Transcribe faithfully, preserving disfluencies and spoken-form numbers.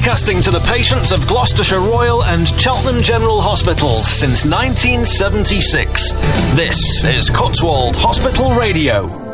Broadcasting to the patients of Gloucestershire Royal and Cheltenham General Hospital since nineteen seventy-six. This is Cotswold Hospital Radio.